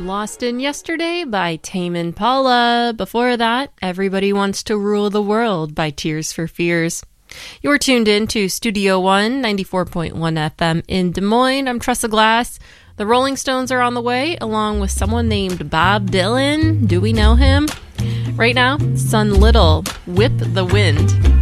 Lost in Yesterday by Tame Impala. Before that, Everybody Wants to Rule the World by Tears for Fears. You're tuned in to Studio One, 94.1 FM in Des Moines. I'm Tressa Glass. The Rolling Stones are on the way, along with someone named Bob Dylan. Do we know him? Right now, Sun Little, Whip the Wind.